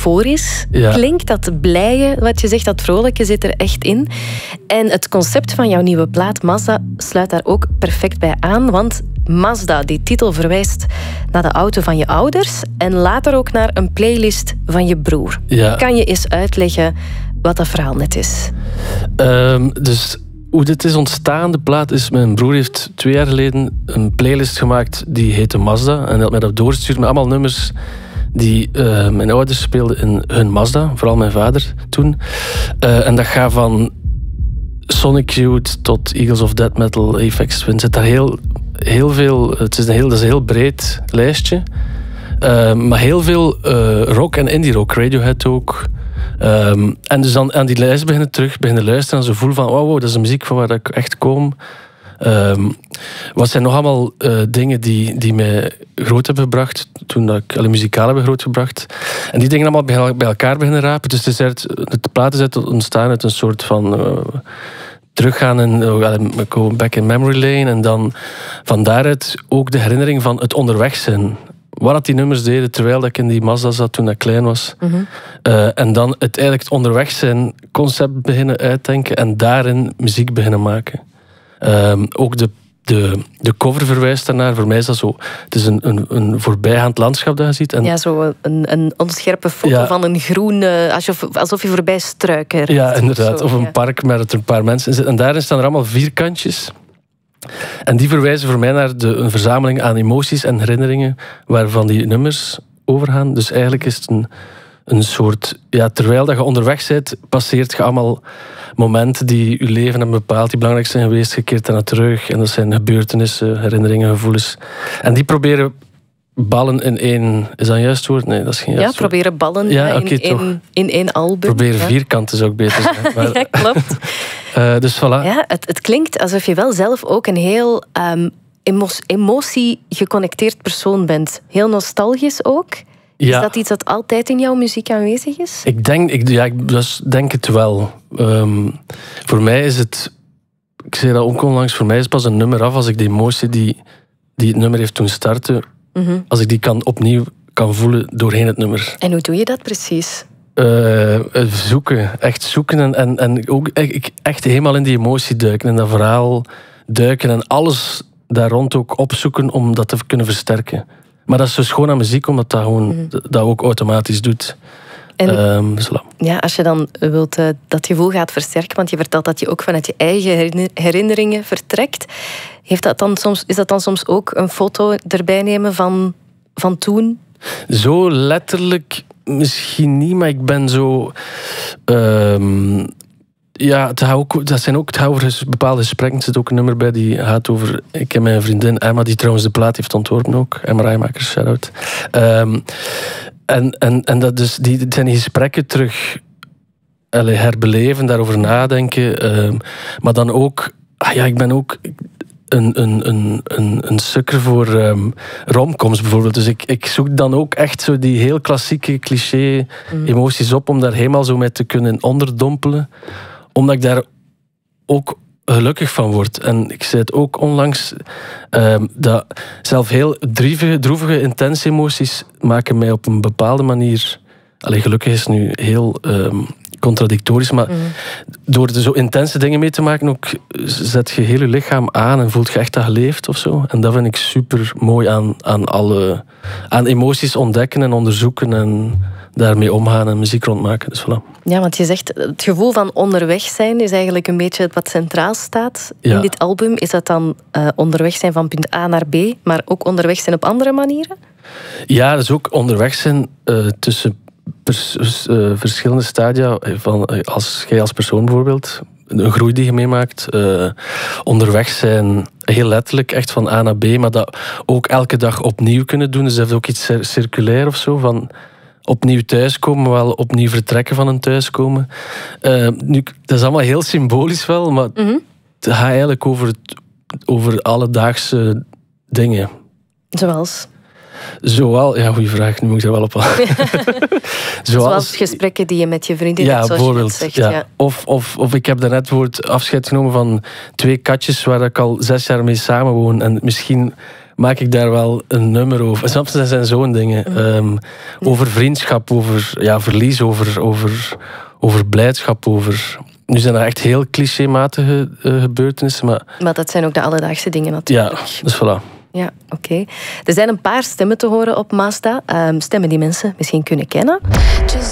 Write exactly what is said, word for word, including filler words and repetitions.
euforisch ja. klinkt. Dat blije, wat je zegt, dat vrolijke zit er echt in. En het concept van jouw nieuwe plaat, Mazda, sluit daar ook perfect bij aan. Want Mazda, die titel verwijst naar de auto van je ouders en later ook naar een playlist van je broer. Ja. Kan je eens uitleggen wat dat verhaal net is? Um, dus hoe dit is ontstaan, de plaat is... Mijn broer heeft twee jaar geleden een playlist gemaakt die heette Mazda. En hij had mij dat doorgestuurd met allemaal nummers die uh, mijn ouders speelden in hun Mazda. Vooral mijn vader toen. Uh, en dat gaat van Sonic Youth tot Eagles of Death Metal, Aphex Twin. Zit daar heel, heel veel... Het is een heel, dat is een heel breed lijstje. Uh, maar heel veel uh, rock en indie rock. Radiohead ook. Um, en dus dan aan die lijst beginnen terug, beginnen luisteren en zo voelen van wow, wow, dat is de muziek van waar ik echt kom. Um, wat zijn nog allemaal uh, dingen die, die mij groot hebben gebracht, toen dat ik alle muzikaal hebben groot gebracht. En die dingen allemaal bij elkaar beginnen rapen. Dus het is uit, de plaat is uit ontstaan uit een soort van uh, teruggaan en uh, go back in memory lane. En dan van daaruit ook de herinnering van het onderweg zijn. Wat dat die nummers deden terwijl dat ik in die Mazda zat toen ik klein was. Mm-hmm. Uh, en dan het eigenlijk het onderweg zijn concept beginnen uitdenken en daarin muziek beginnen maken. Um, ook de, de, de cover verwijst daarnaar. Voor mij is dat zo... Het is een, een, een voorbijgaand landschap dat je ziet. En, ja, zo een, een onscherpe foto ja, van een groen... Alsof, alsof je voorbij struiken rijdt. Ja, inderdaad. Of, of een ja. park met er een paar mensen in zitten. En daarin staan er allemaal vierkantjes. En die verwijzen voor mij naar de, een verzameling aan emoties en herinneringen waarvan die nummers overgaan. Dus eigenlijk is het een, een soort... Ja, terwijl dat je onderweg bent, passeert je allemaal momenten die je leven hebben bepaald, die belangrijk zijn geweest, je keert daarna terug. En dat zijn gebeurtenissen, herinneringen, gevoelens. En die proberen ballen in één... Is dat een juist woord? Nee, dat is geen juist ja, proberen woord. ballen ja, ja, okay, in, in, in één album. Proberen ja. vierkanten zou ik beter zeggen. Maar, ja, klopt. uh, dus voilà. Ja, het, het klinkt alsof je wel zelf ook een heel um, emo- emotie-geconnecteerd persoon bent. Heel nostalgisch ook. Ja. Is dat iets dat altijd in jouw muziek aanwezig is? Ik denk, ik, ja, ik dus denk het wel. Um, voor mij is het... Ik zei dat ook onlangs, voor mij is het pas een nummer af als ik de emotie die, die het nummer heeft doen starten, mm-hmm. als ik die kan opnieuw kan voelen doorheen het nummer. En hoe doe je dat precies? Uh, zoeken. Echt zoeken en, en, en ook echt helemaal in die emotie duiken, in dat verhaal duiken en alles daar rond ook opzoeken om dat te kunnen versterken. Maar dat is zo schoon aan muziek, omdat dat gewoon mm. dat ook automatisch doet. En um, ja, als je dan wilt uh, dat gevoel gaat versterken, want je vertelt dat je ook vanuit je eigen herinneringen vertrekt, heeft dat dan soms, is dat dan soms ook een foto erbij nemen van, van toen? Zo letterlijk misschien niet, maar ik ben zo... Um, ja, het gaat ook, dat zijn ook het gaat over bepaalde gesprekken. Er zit ook een nummer bij die gaat over... Ik heb mijn vriendin Emma, die trouwens de plaat heeft ontworpen ook. Emma Rijmakers, shout-out. Um, en, en, en dat dus, die, zijn die gesprekken terug allez, herbeleven, daarover nadenken. Um, maar dan ook... Ah ja, ik ben ook... Een, een, een, een, een sukker voor um, romcoms bijvoorbeeld. Dus ik, ik zoek dan ook echt zo die heel klassieke cliché emoties op om daar helemaal zo mee te kunnen onderdompelen. Omdat ik daar ook gelukkig van word. En ik zei het ook onlangs, um, dat zelf heel droevige, droevige, intense emoties maken mij op een bepaalde manier... Allee, gelukkig is het nu heel... Um, contradictorisch, maar mm. door er zo intense dingen mee te maken ook zet je heel je lichaam aan en voelt je echt dat je leeft of zo. En dat vind ik super mooi aan, aan alle aan emoties ontdekken en onderzoeken en daarmee omgaan en muziek rondmaken. Dus voilà. Ja, want je zegt het gevoel van onderweg zijn is eigenlijk een beetje wat centraal staat ja. in dit album. Is dat dan uh, onderweg zijn van punt A naar B, maar ook onderweg zijn op andere manieren? Ja, dat is ook onderweg zijn uh, tussen Pers, uh, verschillende stadia van als jij als persoon bijvoorbeeld een groei die je meemaakt, uh, onderweg zijn, heel letterlijk echt van A naar B, maar dat ook elke dag opnieuw kunnen doen. Dus dat heeft ook iets circulair of zo van opnieuw thuiskomen, maar wel opnieuw vertrekken van een thuiskomen. Uh, nu, dat is allemaal heel symbolisch wel, maar mm-hmm. het gaat eigenlijk over, het, over alledaagse dingen. Zoals? Zowel, ja, goede vraag, nu moet ik er wel op aan. Zoals, Zoals gesprekken die je met je vriendin ja, hebt, zoals bijvoorbeeld, je zegt. Ja. Ja. Of, of, of ik heb daarnet woord afscheid genomen van twee katjes waar ik al zes jaar mee samenwoon. En misschien maak ik daar wel een nummer over. Snap je, dat zijn zo'n dingen. Mm. Um, over vriendschap, over ja, verlies, over, over, over blijdschap, over... Nu zijn dat echt heel clichématige uh, gebeurtenissen, maar... Maar dat zijn ook de alledaagse dingen natuurlijk. Ja, dus voilà. Ja, oké. Okay. Er zijn een paar stemmen te horen op Mazda. Um, stemmen die mensen misschien kunnen kennen.